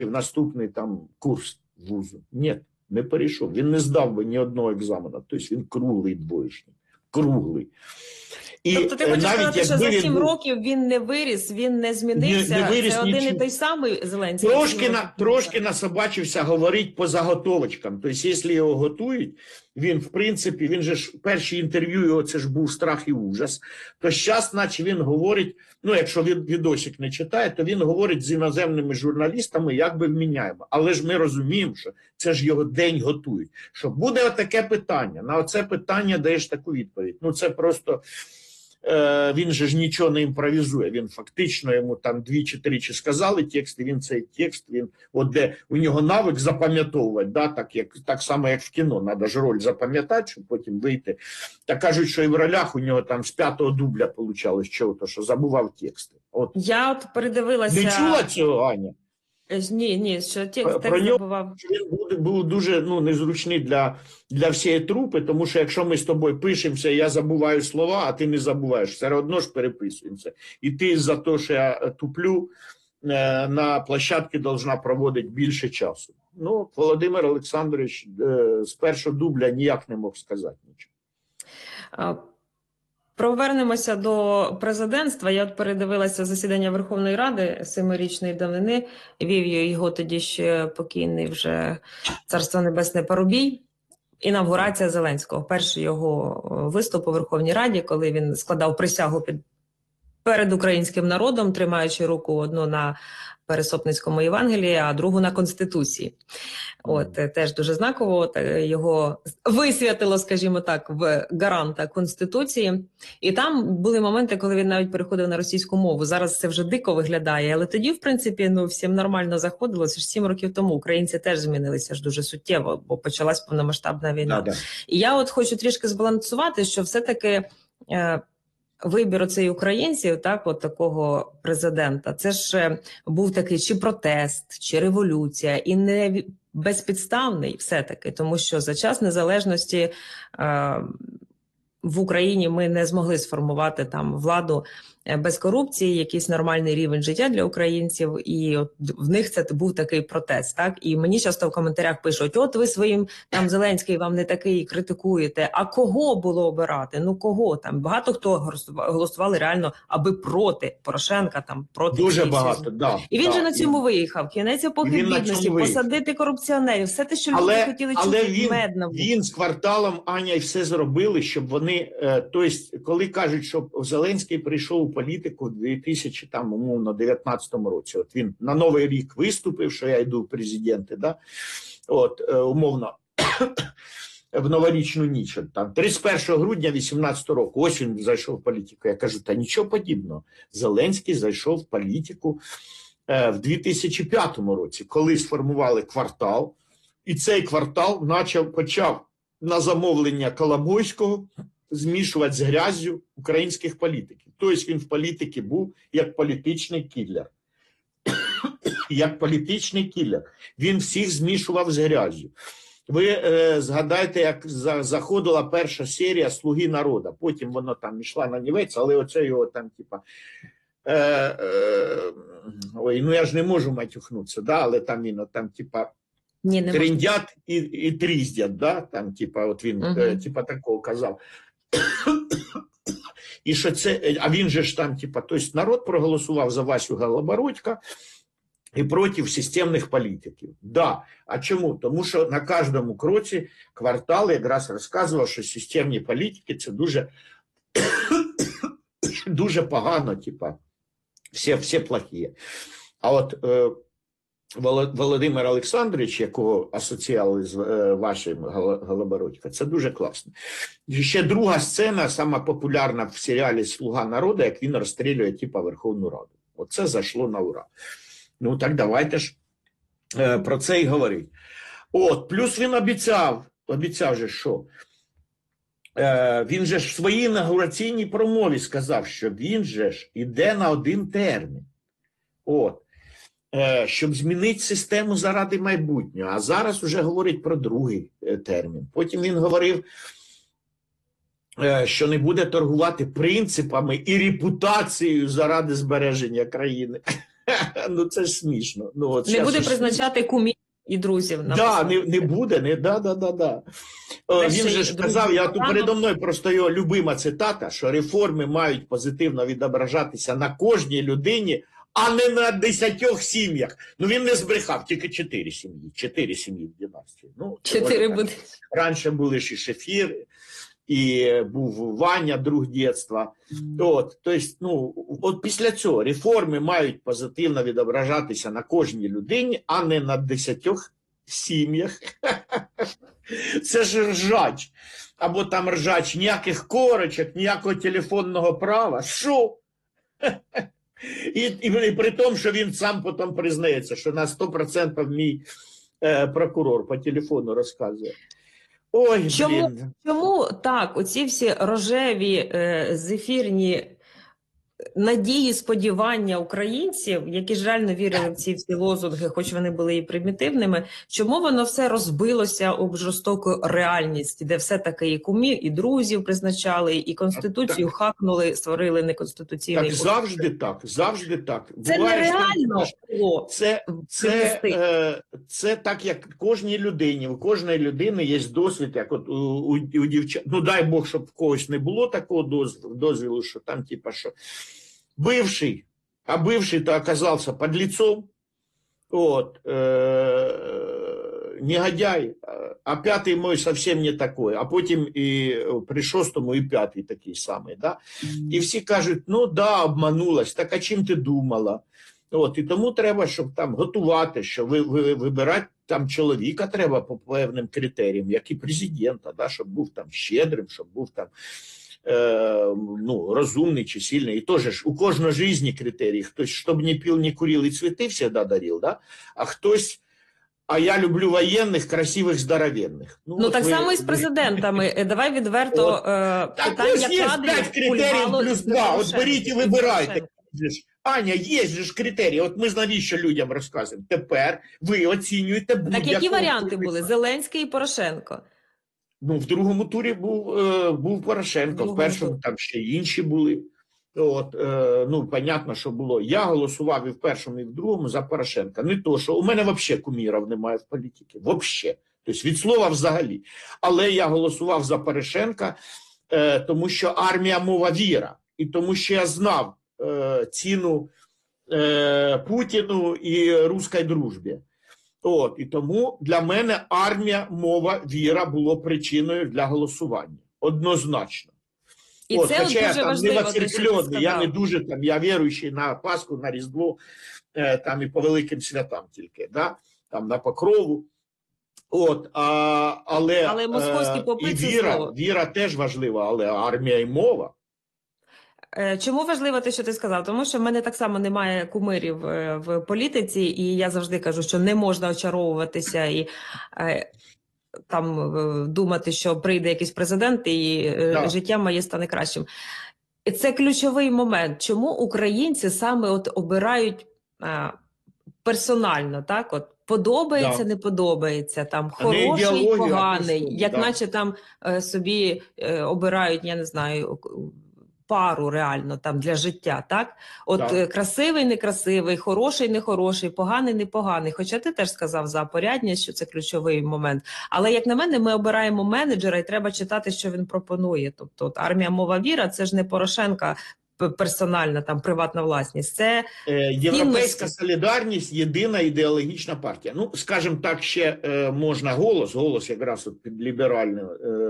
наступний там курс вузу. Ні, не перейшов. Він не здав би ні одного екзамену. Тобто він круглий двоєчник. Круглий. І тобто ти хочеш сказати, що за 7 років він не виріс, він не змінився, не виріс, це один і той самий Зеленський? Трошки насобачився говорить по заготовочкам. Тобто, якщо його готують, він, в принципі, він же ж, перші інтерв'ю його, це ж був страх і ужас, то зараз, наче він говорить, ну, якщо відосик не читає, то він говорить з іноземними журналістами, як би вміняємо. Але ж ми розуміємо, що це ж його день готують. Що буде отаке питання, на оце питання даєш таку відповідь. Ну, це просто... Він же ж нічого не імпровізує, він фактично йому там 2 чи 3 сказали текст, і він цей текст, він, от де у нього навик запам'ятовувати, да, так само як в кіно, треба ж роль запам'ятати, щоб потім вийти. Так кажуть, що і в ролях у нього там з 5-го дубля получалось чого-то, що забував тексти. От. Я от передивилася... Не чула цього, Аня? Ні, що текст забував. Він був дуже незручний для всієї трупи, тому що якщо ми з тобою пишемося, я забуваю слова, а ти не забуваєш, все одно ж переписуємося. І ти за те, що я туплю, на площадці должна проводити більше часу. Ну, Володимир Олександрович з першого дубля ніяк не мог сказати нічого. Повернемося до президентства. Я от передивилася засідання Верховної Ради 7-річної давнини. Вів його тоді ще покійний вже Царство Небесне Парубій. Інавгурація Зеленського. Перший його виступ у Верховній Раді, коли він складав присягу перед українським народом, тримаючи руку одну на Пересопницькому Євангелії, а другу на Конституції. От, теж дуже знаково, його висвятило, скажімо так, в гаранта Конституції. І там були моменти, коли він навіть переходив на російську мову. Зараз це вже дико виглядає, але тоді, в принципі, всім нормально заходило. Це ж 7 років тому українці теж змінилися ж дуже суттєво, бо почалась повномасштабна війна. Да. І я от хочу трішки збалансувати, що все-таки... вибір оцей українців, так, от такого президента, це ж був такий чи протест, чи революція, і не безпідставний все-таки, тому що за час незалежності в Україні ми не змогли сформувати там владу без корупції, якийсь нормальний рівень життя для українців, і от в них це був такий протест, так? І мені часто в коментарях пишуть, от ви своїм, там, Зеленський вам не такий, критикуєте, а кого було обирати? Ну, кого там? Багато хто голосували реально, аби проти Порошенка, там, проти... Дуже багато, да. І він же на цьому виїхав, кінець епохи бідності, посадити корупціонерів, все те, що люди хотіли чути медно. Він з кварталом, Аня, і все зробили, щоб вони, тобто, коли кажуть, що Зеленський прийшов у політику в 2019 році. От він на Новий рік виступив, що я йду в президенти, да? От, умовно, в новорічну ніч, там, 31 грудня 2018 року, ось він зайшов в політику. Я кажу, та нічого подібного. Зеленський зайшов в політику в 2005 році, коли сформували квартал, і цей квартал почав на замовлення Коломойського змішувати з грязю українських політиків. Тобто він в політиці був як політичний кіллер. Як політичний кіллер. Він всіх змішував з грязю. Ви згадайте, як заходила перша серія «Слуги народу». Потім воно там йшла на нівець, але оце його там, типа... ой, ну я ж не можу матюхнутися, да? Але там він, там, типа... Трендять і тріздять, да? Там, типа, от він, типа, такого казав. І що це, а він же ж там, типа, тобто народ проголосував за Васю Голобородька і проти системних політиків. Да. А чому? Тому що на кожному кроці квартал якраз розказував, що системні політики це дуже, дуже погано, типа, всі плохі. А от Володимир Олександрович, якого асоціювали з вашим Голобородька, це дуже класно. І ще друга сцена, сама популярна в серіалі «Слуга народу», як він розстрілює типа Верховну Раду. Оце зайшло на ура. Ну так давайте ж про це і говорити. От, плюс він обіцяв же, що він же ж в своїй інаугураційній промові сказав, що він же ж іде на один термін. От. Щоб змінити систему заради майбутнього. А зараз вже говорить про другий термін. Потім він говорив, що не буде торгувати принципами і репутацією заради збереження країни. Ну це ж смішно. Ну, от Не щас буде ж призначати кумів і друзів на да, посади. не буде, да. Він же ж друзі, казав, я тут Богданов. передо мною просто його любима цитата, що реформи мають позитивно відображатися на кожній людині, а не на 10 сім'ях. Ну він не збрехав, тільки 4 сім'ї. 4 сім'ї в династії. Ну, 4 буде. Раніше були ще Шефір, і був Ваня, друг дитинства. Тобто, ну, от після цього реформи мають позитивно відображатися на кожній людині, а не на 10 сім'ях. Це ж ржач. Або там ржач, ніяких корочок, ніякого телефонного права. Що? І при тому, що він сам потім признається, що на 100% мій прокурор по телефону розказує. Ой, Чому так, оці всі рожеві, зефірні надії, сподівання українців, які ж реально вірили в ці всі лозунги, хоч вони були і примітивними, чому воно все розбилося об жорстоку реальність, де все-таки і кумів, і друзів призначали, і Конституцію хакнули, створили неконституційний. Так, завжди так, завжди так. Це нереально було. Це так, як кожній людині. У кожної людини є досвід, як от у дівчат. Ну, дай Бог, щоб в когось не було такого дозвілу, що там, типа, що бывший, а бывший-то оказался подлецом, негодяй, а п'ятий мой совсем не такой, а потім і при шостому і п'ятий такий самий, да? І всі кажуть, ну да, обманулась, так а чим ти думала? І тому треба, щоб там готувати, що вибирати там чоловіка треба по певним критеріям, як і президента, да? Щоб був там щедрим, щоб був там ну, розумний чи сильний. І теж ж у кожного житті критерії. Хтось, щоб не пил, не курил і цвіти всегда дарил, да? А хтось, а я люблю воєнних, красивих, здоровенних. Ну так само і з президентами. Давай відверто питання, є 5 критеріїв плюс 2. От беріть і вибирайте. Аня, є ж критерії. От ми ж навіщо людям розказуємо? Тепер ви оцінюєте будь-якого. Так які варіанти були? Зеленський і Порошенко. Ну, в другому турі був Порошенко, в першому там ще інші були. Ну, понятно, що було. Я голосував і в першому, і в другому за Порошенка. Не то, що у мене взагалі кумірів немає в політиці. Взагалі. Тобто від слова взагалі. Але я голосував за Порошенка, тому що армія, мова, віра. І тому що я знав ціну Путіну і руській дружбі. І тому для мене армія, мова, віра було причиною для голосування. Однозначно. І це хоча я там важливо, не я не дуже там, я віруючий на Пасху, на Різдво, там і по великим святам тільки, да? Там на Покрову. Але московські попи і віра теж важлива, але армія і мова. Чому важливо те, що ти сказав? Тому що в мене так само немає кумирів в політиці, і я завжди кажу, що не можна очаровуватися і там думати, що прийде якийсь президент і життя моє стане кращим. І це ключовий момент. Чому українці саме от обирають персонально, так? От подобається, не подобається, там хороший, поганий, як наче там собі обирають, я не знаю, пару реально там для життя, так? Красивий, некрасивий, хороший, нехороший, поганий, непоганий. Хоча ти теж сказав за порядність, що це ключовий момент. Але, як на мене, ми обираємо менеджера і треба читати, що він пропонує. Тобто от армія, мова, віра – це ж не Порошенка персональна, там, приватна власність. Це Європейська солідарність – єдина ідеологічна партія. Ну, скажімо так, ще можна голос якраз от під ліберальну.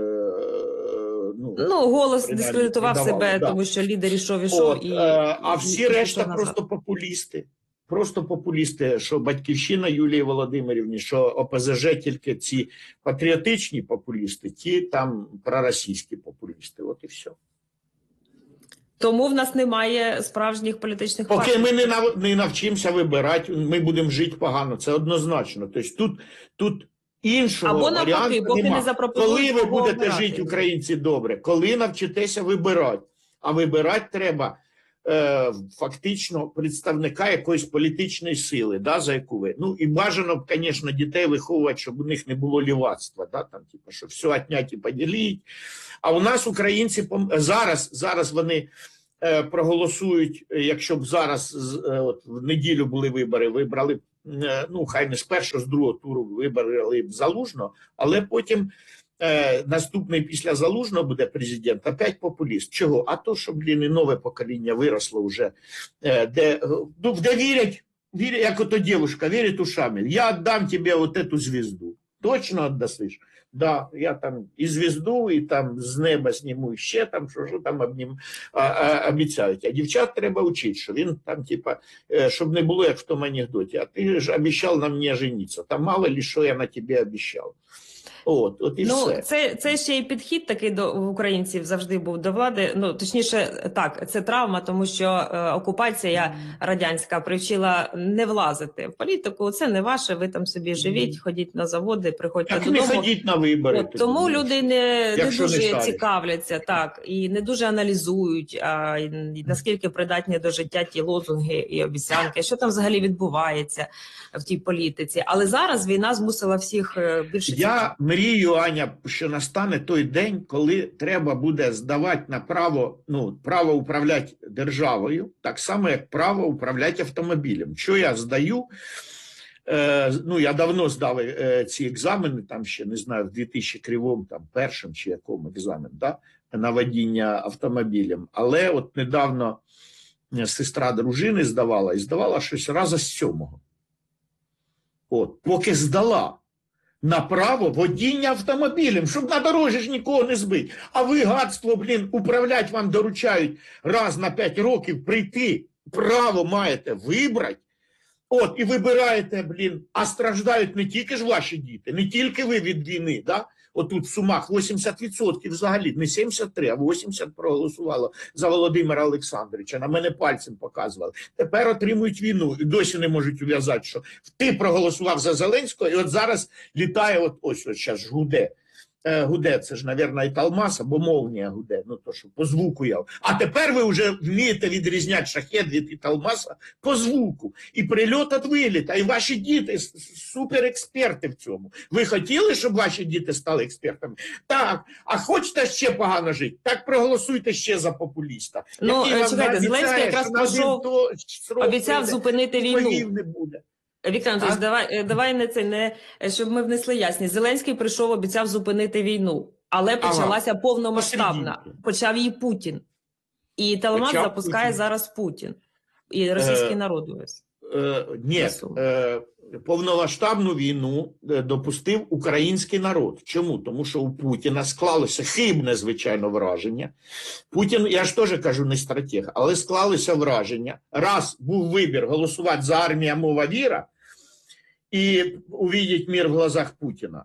Голос дискредитував себе, тому що лідер ішов. А всі решта просто популісти. Просто популісти, що Батьківщина Юлії Володимирівні, що ОПЗЖ тільки ці патріотичні популісти, ті там проросійські популісти. От і все. Тому в нас немає справжніх політичних партій. Поки ми не навчимося вибирати, ми будемо жити погано. Це однозначно. Тобто тут іншого варіанту немає. Коли ви будете жити, українці, добре? Коли навчитеся вибирати? А вибирати треба фактично представника якоїсь політичної сили, да, за яку ви. Ну і бажано, звісно, дітей виховувати, щоб у них не було лівацтва, да, там, типу, що все отнять і поділіть. А у нас українці зараз вони проголосують, якщо б зараз от, в неділю були вибори, вибрали, ну, хай не з першого, з другого туру вибрали б Залужного, але потім наступний після Залужного буде президент, опять популіст. Чого? А то, що, блін, і нове покоління виросло вже, де вірять, як ото дівчинка, вірить ушами. Я віддам тобі от эту звезду. Точно віддасиш? Да, я там і звезду, і там з неба зніму ще там, що там обіцяють. А дівчат треба вчити, що він там, типа, щоб не було, як в тому анекдоті. А ти ж обіцяв на мені жениться. Там мало ли, що я на тебе обіцяв. От і все. Це ще й підхід такий в українців завжди був до влади. Ну, точніше, так, це травма, тому що окупація радянська привчила не влазити в політику. Це не ваше, ви там собі живіть, ходіть на заводи, приходьте так додому. Так не ходіть на вибори. Тому люди не дуже цікавляться, так, і не дуже аналізують, наскільки придатні до життя ті лозунги і обіцянки, що там взагалі відбувається в тій політиці. Але зараз війна змусила всіх більше цікавити. Мрію, Аня, що настане той день, коли треба буде здавати на право управляти державою, так само, як право управляти автомобілем. Що я здаю? Я давно здав ці екзамени, там ще, не знаю, в 2000 кривому, там, першим чи якому екзамен, да, на водіння автомобілем. Але от недавно сестра дружини здавала, і здавала щось раза з 7-го. От, поки здала на право водіння автомобілем, щоб на дорозі ж нікого не збити. А ви, гадство, блін, управлять вам доручають раз на 5 років прийти, право маєте вибрати, от, і вибираєте, блін, а страждають не тільки ж ваші діти, не тільки ви від війни, да? Отут в Сумах 80% взагалі, не 73, а 80 проголосувало за Володимира Олександровича. На мене пальцем показували. Тепер отримують війну і досі не можуть ув'язати, що ти проголосував за Зеленського, і от зараз літає, ось зараз гуде. Гуде, це ж, мабуть, і Талмас, або Молнія гуде, ну то, що по звуку я. А тепер ви вже вмієте відрізняти шахет від Талмаса по звуку. І прильот від виліта, і ваші діти суперексперти в цьому. Ви хотіли, щоб ваші діти стали експертами? Так. А хочете ще погано жити? Так проголосуйте ще за популіста. Ну, чекайте, Зеленський якраз обіцяв зупинити війну. Не буде. Віктор Анатолійович, давай не щоб ми внесли ясність. Зеленський прийшов, обіцяв зупинити війну, але почалася повномасштабна. Почав її Путін. І Талмас запускає Путін. Зараз Путін. І російський народ увесь. Ні, повномасштабну війну допустив український народ. Чому? Тому що у Путіна склалося хибне, звичайно, враження. Путін, я ж теж кажу, не стратег, але склалося враження. Раз був вибір голосувати за армію, мова, віра, і увидеть мир в глазах Путіна.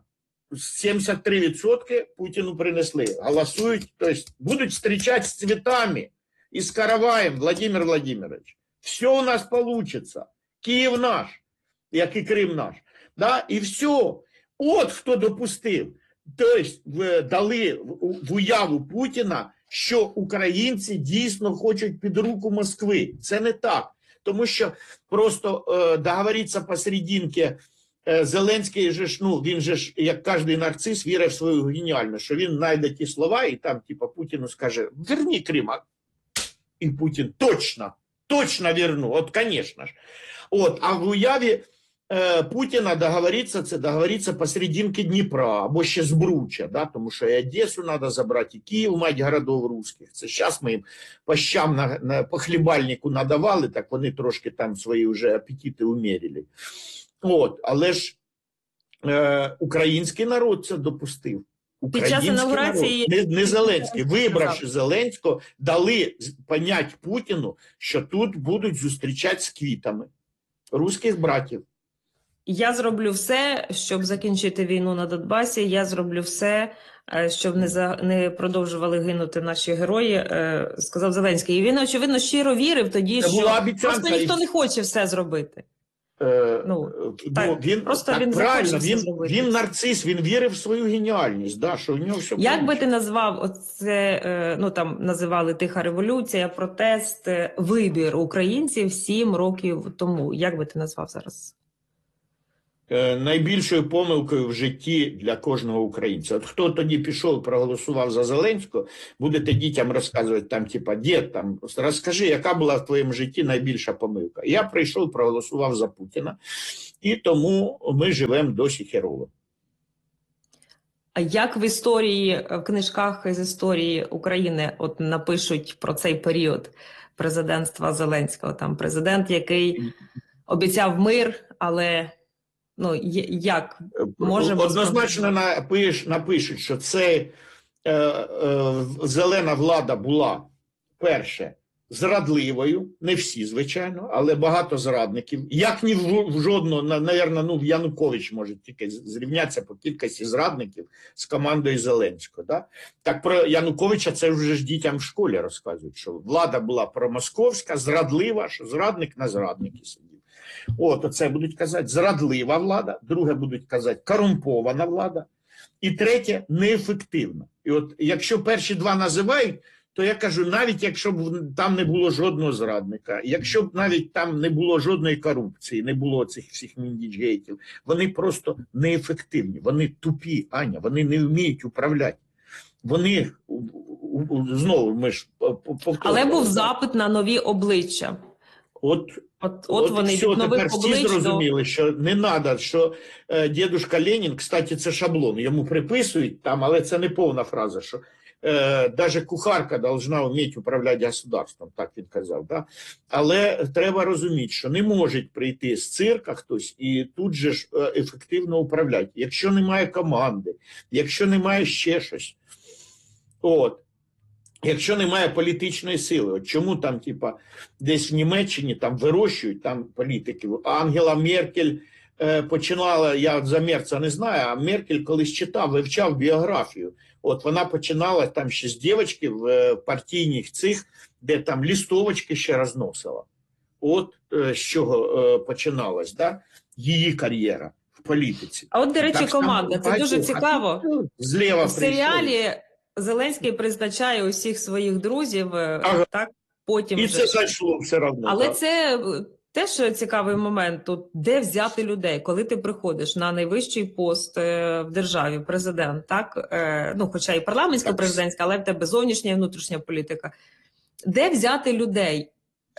73% Путіну принесли. Голосують, тобто будуть зустрічати з цвітами і з караваєм, Владимир Владимирович. Все у нас получится. Київ наш, як і Крим наш. Да? І все. От хто допустив. Тобто дали в уяву Путіна, що українці дійсно хочуть під руку Москви. Це не так. Тому що просто договоритися посерединки, Зеленський же ж, він же ж, як кожен нарцис, вірить в свою геніальність, що він знайде ті слова і там, типа, Путіну скаже, верни Крим. І Путін точно верну, от, конечно ж. От, а в уяві Путіна договориться посерединки Дніпра, або ще з Бруча, да, тому що і Одесу треба забрати, і Київ, мать городов русських. Це зараз ми їм по щам по хлібальнику надавали, так вони трошки там свої вже апетити умерили. От, але ж український народ це допустив. Під час інаугурації не Зеленський, вибравши Зеленського, дали понять Путіну, що тут будуть зустрічати з квітами руських братів. Я зроблю все, щоб закінчити війну на Донбасі. Я зроблю все, щоб не продовжували гинути наші герої, сказав Зеленський. І він, очевидно, щиро вірив тоді, що просто ніхто не хоче все зробити. Він нарцис, він вірив в свою геніальність, да, що в нього все. Як би ти назвав оце, там називали тиха революція, протест, вибір українців 7 років тому? Як би ти назвав зараз? Найбільшою помилкою в житті для кожного українця. От хто тоді пішов, проголосував за Зеленського, будете дітям розказувати там, типа, дід, там, розкажи, яка була в твоєму житті найбільша помилка. Я прийшов, проголосував за Путіна, і тому ми живемо досі херово. А як в історії, в книжках з історії України от напишуть про цей період президентства Зеленського? Там президент, який обіцяв мир, але ну, як можемо однозначно напишуть, що це зелена влада була, перше, зрадливою, не всі, звичайно, але багато зрадників. Як ні в жодного, навірно, ну, Янукович може тільки зрівнятися по кількості зрадників з командою Зеленського. Да? Так про Януковича це вже ж дітям в школі розказують, що влада була промосковська, зрадлива, що зрадник на зрадники сидів. От, оце будуть казати зрадлива влада, друге будуть казати корумпована влада, і третє неефективна. І от якщо перші два називають, то я кажу, навіть якщо б там не було жодного зрадника, якщо б навіть там не було жодної корупції, не було цих всіх міндіджгейтів, вони просто неефективні, вони тупі, Аня, вони не вміють управляти. Вони, знову, ми ж повторюємо. Але був запит на нові обличчя. От вони все, від нових тепер всі облич зрозуміли, що не треба, що дідушка Ленін, кстати, це шаблон, йому приписують там, але це не повна фраза, що навіть кухарка должна вміти управляти государством, так він казав. Да? Але треба розуміти, що не може прийти з цирка хтось і тут же ж ефективно управляти. Якщо немає команди, якщо немає ще щось, от. Якщо немає політичної сили, от чому там, типа, десь в Німеччині там вирощують там політиків. Ангела Меркель починала, я за Мерца не знаю, а Меркель колись читав, вивчав біографію. От вона починала там ще з дівчатки в партійних цих, де там лістовочки ще розносила. От з чого починалась, да? Її кар'єра в політиці. А от, до речі, команда, це дуже цікаво. Зліва в серіалі Зеленський призначає усіх своїх друзів, так, потім і вже. це зайшло все одно. Але так. це теж цікавий момент, тут, де взяти людей, коли ти приходиш на найвищий пост в державі, президент, так, ну, хоча і парламентська, президентська, але в тебе зовнішня і внутрішня політика. Де взяти людей?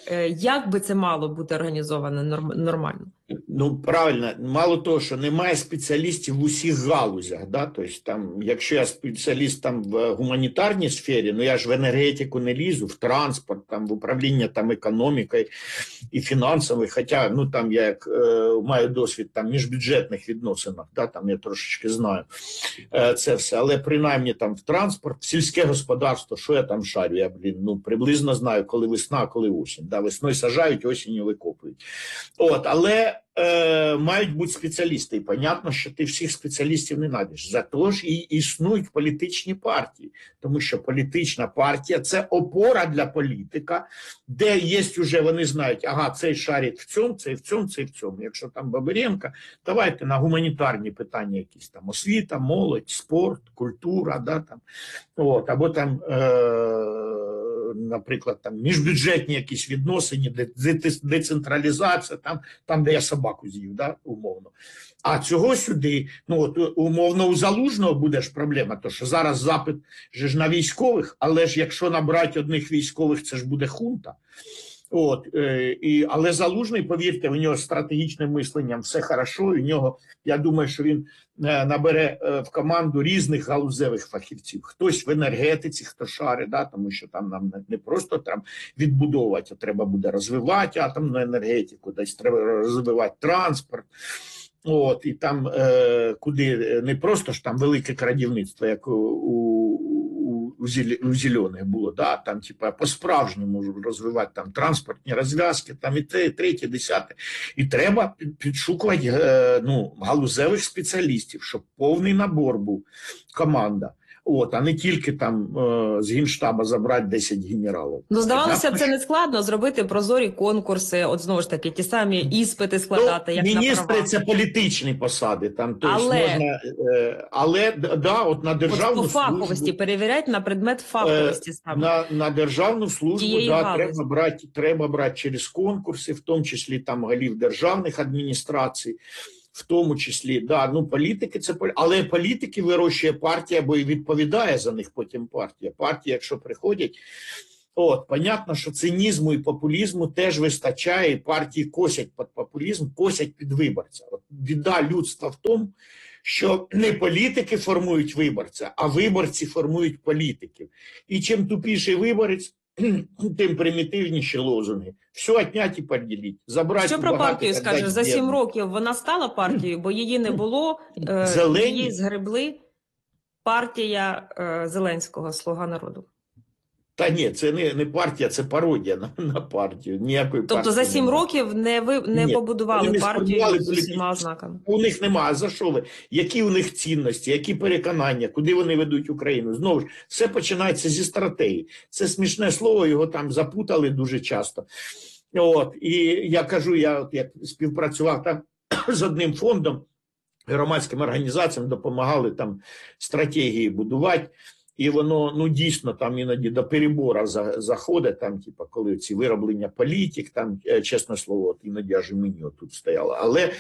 Як би це мало бути організовано нормально? Ну, правильно, мало того, що немає спеціалістів в усіх галузях, да? Тобто, там, якщо я спеціаліст там в гуманітарній сфері, ну я ж в енергетику не лізу, в транспорт, там, в управління там, економікою і фінансовою, хоча ну, там, я як маю досвід там, міжбюджетних відносинах, да? Там я трошечки знаю це все, але принаймні там в транспорт, в сільське господарство, що я там шарю, я, ну, приблизно знаю, коли весна, а коли осінь, да? Весною сажають, осінню викопують. От, але мають бути спеціалісти. І понятно, що ти всіх спеціалістів не знайдеш. Зато ж і існують політичні партії. Тому що політична партія – це опора для політика, де є вже, вони знають, ага, цей шарить в цьому, цей в цьому, цей в цьому. Якщо там Бабиренко, давайте на гуманітарні питання якісь там освіта, молодь, спорт, культура, да, там, от, або там наприклад, там міжбюджетні якісь відносини, децентралізація, там де я собаку з'їв, да, умовно. А цього сюди, ну от умовно у Залужного буде ж проблема, то що зараз запит же ж на військових, але ж якщо набрати одних військових, це ж буде хунта. От, але Залужний, повірте, у нього стратегічним мисленням все хорошо, у нього, я думаю, що він набере в команду різних галузевих фахівців. Хтось в енергетиці, хто шарить, да, тому що там нам не просто там відбудовувати, а треба буде розвивати атомну енергетику, десь треба розвивати транспорт. От, і там, куди не просто ж там велике крадівництво, як у зелених було, да, там, типа, по-справжньому розвивати там транспортні розв'язки, там і те, і третє, десяте. І треба підшукувати, ну, галузевих спеціалістів, щоб повний набор був, команда. От, а не тільки там з Генштаба забрати 10 генералів. Ну, здавалося б, це не складно зробити прозорі конкурси, от знову ж таки, ті самі іспити складати. Як міністри – це політичні посади, там, то можна, але да, от на державну по фаховості, службу, перевіряти на предмет фаховості саме. На державну службу, да, треба брати через конкурси, в тому числі там голів державних адміністрацій. в тому числі, да, ну політики це але політики вирощує партія, бо і відповідає за них потім партія. Партії, якщо приходять, понятно, що цинізму і популізму теж вистачає, і партії косять під популізм, косять під виборця. От біда людства в тому, що не політики формують виборця, а виборці формують політиків. І чим тупіший виборець, тим примітивніші лозунги. Все отнять і поділіть. Забрати. Що про партію скажеш? За 7 років вона стала партією, бо її не було, її згребли. Партія Зеленського, «Слуга народу». Та ні, це не партія, це пародія на партію. Ніякої тобто партії за 7 немає. років не побудували не партію з усіма ознаками? У них немає. За що ви? Які у них цінності, які переконання, куди вони ведуть Україну? Знову ж, все починається зі стратегії. Це смішне слово, його там запутали дуже часто. І я кажу, я співпрацював там з одним фондом, громадським організаціям допомагали там стратегії будувати. І воно, ну, дійсно, там іноді до перебору заходить, там, типу, коли ці вироблення політик, там, чесне слово, іноді аж і мені тут стояло. Але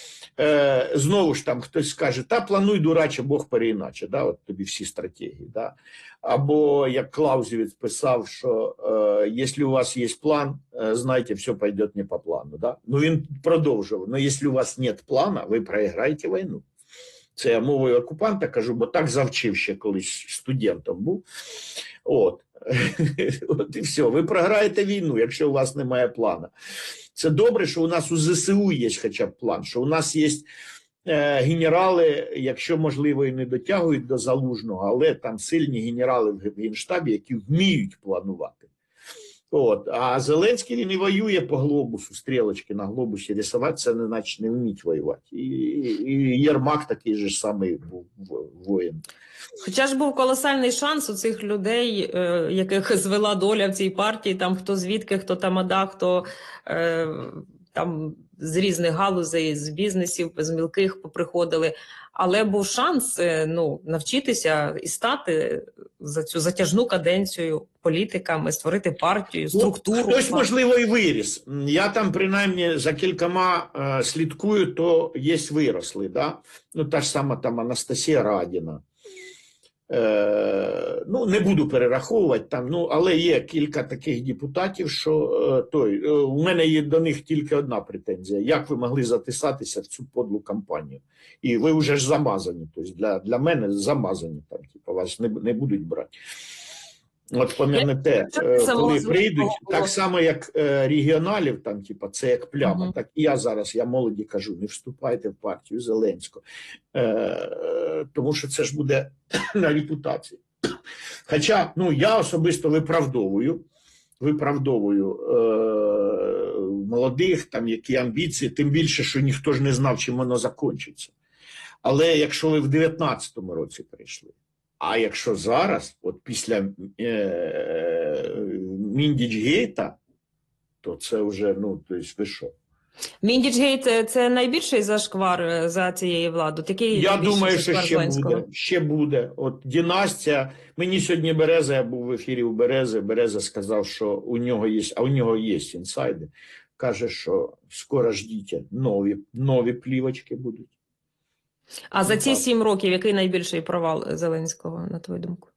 знову ж там хтось скаже, та плануй, дураче, Бог переіначе, да, от тобі всі стратегії. Да. Або, як Клаузевіц писав, що якщо у вас є план, знайте, все пойде не по плану. Да. Ну, він продовжував, но якщо у вас нет плана, ви програєте війну. Це я мовою окупанта кажу, бо так завчив ще колись студентом був. От і все, ви програєте війну, якщо у вас немає плану. Це добре, що у нас у ЗСУ є хоча б план, що у нас є генерали, якщо, можливо, і не дотягують до Залужного, але там сильні генерали в Генштабі, які вміють планувати. А Зеленський, він і воює по глобусу, стрілочки на глобусі рисувати, це не значить не вміть воювати. І Єрмак такий же самий був воїн. Хоча ж був колосальний шанс у цих людей, яких звела доля в цій партії, там хто звідки, хто тамада, хто там з різних галузей, з бізнесів, з мілких поприходили. Але був шанс навчитися і стати за цю затяжну каденцію політиками, створити партію, структуру. Хтось, можливо, і виріс. Я там, принаймні, за кількома слідкую, то є виросли. Да? Ну, та ж сама там Анастасія Радіна. Не буду перераховувати там, але є кілька таких депутатів, що у мене є до них тільки одна претензія. Як ви могли затисатися в цю подлу кампанію? І ви вже ж замазані. Тобто для мене замазані, там, типу, вас не будуть брати. От пам'ятаєте, коли прийдуть, так само, як регіоналів, там, типу, це як пляма, так і я зараз, я молоді кажу, не вступайте в партію Зеленського, тому що це ж буде на репутації. Хоча, я особисто виправдовую молодих, там, які амбіції, тим більше, що ніхто ж не знав, чим воно закінчиться. Але якщо ви в 19-му році прийшли, а якщо зараз, от після Міндічгейта, то це вже, тобто, ви що? Міндічгейт – це найбільший зашквар за цієї влади? Я думаю, що ще буде. От династія, мені сьогодні Береза, я був в ефірі у Береза сказав, що у нього є інсайди, каже, що скоро ждіть, нові плівочки будуть. А за ці 7 років який найбільший провал Зеленського, на твою думку?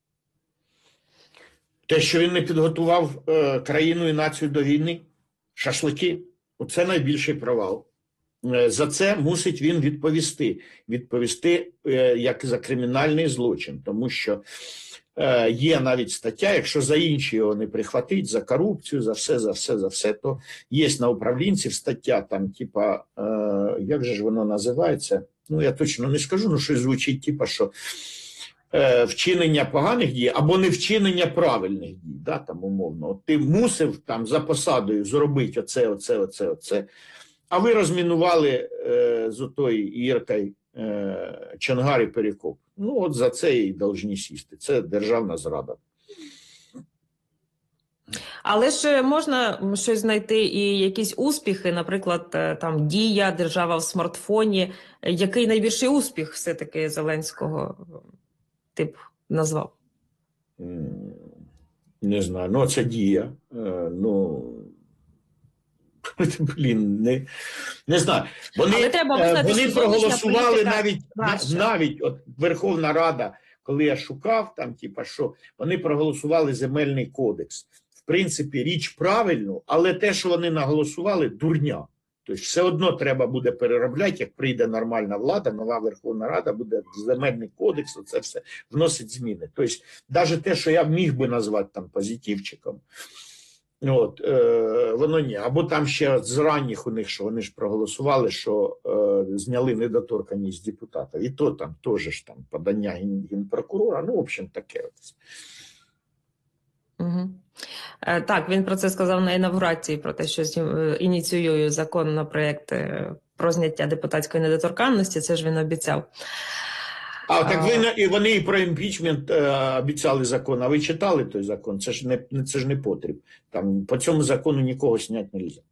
Те, що він не підготував країну і націю до війни, шашлики, оце найбільший провал. За це мусить він відповісти як за кримінальний злочин, тому що є навіть стаття, якщо за інші його не прихватить, за корупцію, за все, то є на управлінців стаття, там, типа, як же ж воно називається? Я точно не скажу, щось звучить, типа, що вчинення поганих дій або не вчинення правильних дій, да, там, умовно. От ти мусив там за посадою зробити оце, а ви розмінували з отою Іркою Чонгар і Перекоп. От за це і повинні сісти. Це державна зрада. Але ж можна щось знайти і якісь успіхи, наприклад, там Дія, держава в смартфоні. Який найбільший успіх все-таки Зеленського ти б назвав? Не знаю, це Дія. Блін, не знаю. Але треба визнати, Вони що проголосували політика навіть от Верховна Рада, коли я шукав, там, типа, що вони проголосували земельний кодекс. В принципі, річ правильну, але те, що вони наголосували, дурня. Тобто все одно треба буде переробляти, як прийде нормальна влада, нова Верховна Рада, буде земельний кодекс, це все вносить зміни. Тобто навіть те, що я міг би назвати там позитивчиком, от, воно ні. Або там ще з ранніх у них, що вони ж проголосували, що зняли недоторканність депутата. І то там теж ж там подання генпрокурора, ну, в общем, таке. Угу. Так, він про це сказав на інавгурації, про те, що ініціює законопроект про зняття депутатської недоторканності, це ж він обіцяв. А так вони і про імпічмент обіцяли закон, а ви читали той закон? Це ж не потріб. Там, по цьому закону нікого зняти не можна.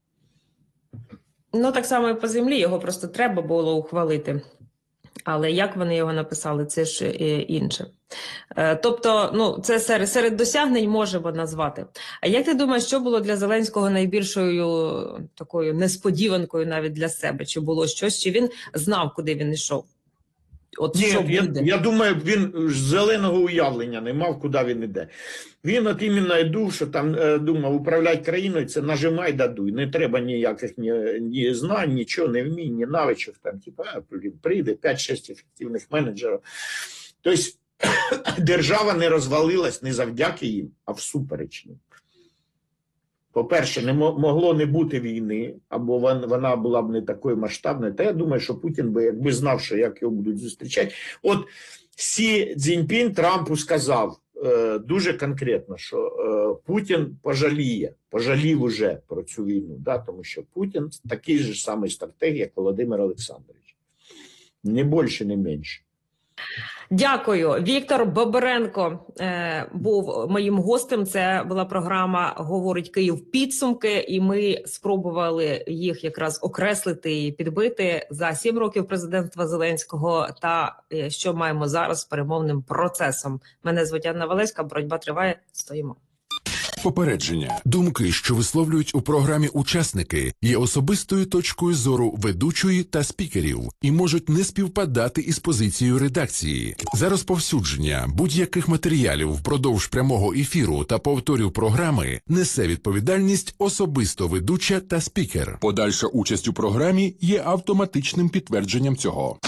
Ну, так само і по землі, його просто треба було ухвалити. Але як вони його написали, це ж інше. Тобто, ну, це серед досягнень можемо назвати. А як ти думаєш, що було для Зеленського найбільшою такою несподіванкою навіть для себе? Чи було щось, чи він знав, куди він йшов? От ні, що буде? я думаю, він зеленого уявлення не мав, куди він іде. Він от іменно йду, що там думав, управляти країною, це нажимай да дуй. Не треба ніяких ні знань, нічого, не вмінь, ні навичок. Там, типу, прийде 5-6 ефективних менеджерів. Тобто держава не розвалилась не завдяки їм, а всупереч їм. По-перше, не могло не бути війни, або вона була б не такою масштабною. Та я думаю, що Путін би, якби знав, що як його будуть зустрічати. От Сі Цзіньпін Трампу сказав дуже конкретно, що Путін пожалів уже про цю війну, да? Тому що Путін такий же самий стратег, як Володимир Олександрович. Не більше, не менше. Дякую. Віктор Бобренко був моїм гостем. Це була програма «Говорить Київ. Підсумки», і ми спробували їх якраз окреслити і підбити за 7 років президентства Зеленського та що маємо зараз з перемовним процесом. Мене звуть Анна Валеська, боротьба триває, стоїмо. Попередження. Думки, що висловлюють у програмі учасники, є особистою точкою зору ведучої та спікерів і можуть не співпадати із позицією редакції. За розповсюдження будь-яких матеріалів впродовж прямого ефіру та повторів програми несе відповідальність особисто ведуча та спікер. Подальша участь у програмі є автоматичним підтвердженням цього.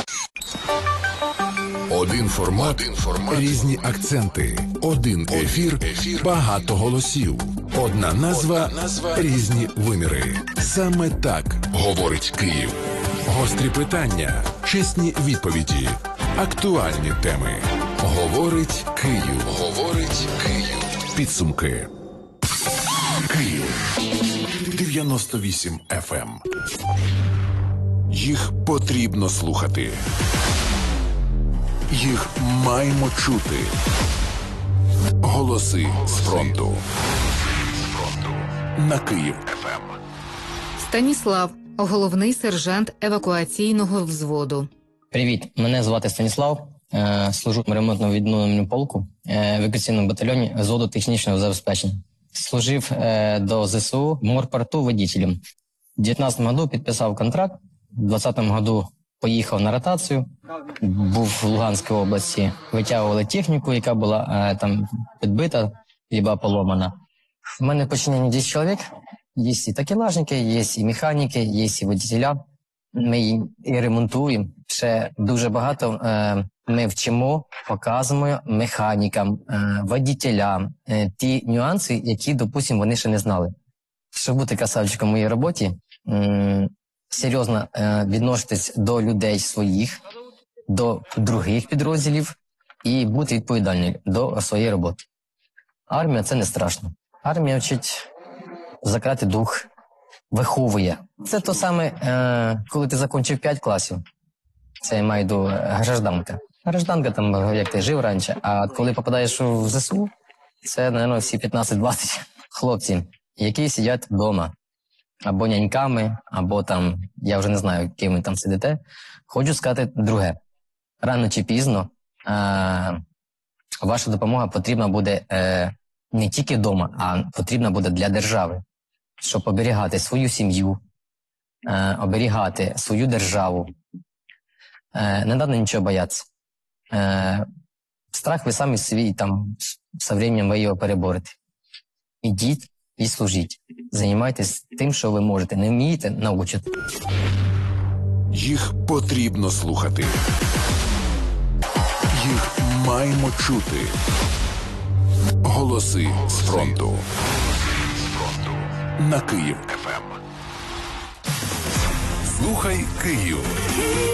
Один формат, різні акценти, один ефір, багато голосів, одна назва, різні виміри. Саме так говорить Київ. Гострі питання, чесні відповіді, актуальні теми. Говорить Київ. Говорить Київ. Підсумки. Київ. 98 FM. Їх потрібно слухати. Їх маємо чути. Голоси з фронту. На Київ ФМ. Станіслав, головний сержант евакуаційного взводу. Привіт, мене звати Станіслав. Служу в ремонтно-відновленому полку в евакуаційному батальйоні взводу технічного забезпечення. Служив до ЗСУ в морпорту водителем. В 2019 году підписав контракт, в 2020 году поїхав на ротацію, був в Луганській області, витягували техніку, яка була там підбита, либо поломана. У мене в подчиненні 10 чоловік, є і такелажники, є і механіки, є і водителя. Ми і ремонтуємо. Ще дуже багато ми вчимо, показуємо механікам, водителям ті нюанси, які, допустимо, вони ще не знали. Щоб бути красавчиком в моїй роботі, серйозно відноситись до людей своїх, до других підрозділів і бути відповідальним до своєї роботи. Армія – це не страшно. Армія вчить закрити дух, виховує. Це то саме, коли ти закінчив 5 класів. Це я маю до гражданка. Гражданка там, як ти жив раніше, а коли попадаєш в ЗСУ, це, мабуть, всі 15-20 хлопці, які сидять вдома. Або няньками, або там, я вже не знаю, ким ви там сидите. Хочу сказати друге. Рано чи пізно ваша допомога потрібна буде не тільки вдома, а потрібна буде для держави. щоб оберігати свою сім'ю, оберігати свою державу. Не треба нічого боятися. Страх ви самі свій, там, со временем ви його переборете. Ідіть і служіть. Займайтесь тим, що ви можете. Не вмієте – научите. Їх потрібно слухати. Їх маємо чути. Голоси з фронту. На Київ ФМ. Слухай Київ.